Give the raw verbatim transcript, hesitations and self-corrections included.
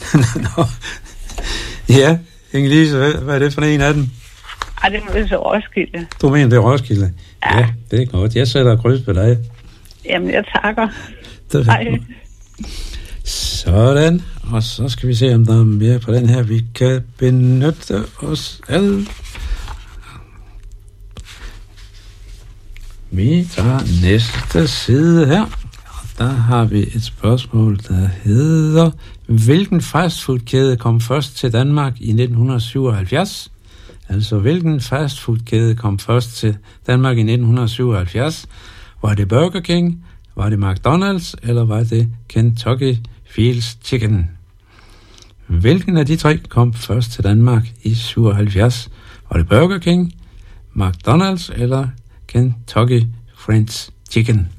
Nå. Ja, Inge-Lise, hvad, hvad er det for en af dem? Ej, det må være så Roskilde. Du mener, det er Roskilde? Ja. Ja, det er godt. Jeg sætter kryds på dig. Jamen, jeg takker. Det er sådan. Og så skal vi se, om der er mere på den her, vi kan benytte os af. Vi tager næste side her. Og der har vi et spørgsmål, der hedder: hvilken fastfoodkæde kom først til Danmark i nitten syvoghalvfjerds? Altså, hvilken fastfoodkæde kom først til Danmark i nitten syvoghalvfjerds? Var det Burger King, var det McDonald's, eller var det Kentucky Fried Chicken? Hvilken af de tre kom først til Danmark i syvoghalvfjerds? Var det Burger King, McDonald's eller Kentucky Fried Chicken?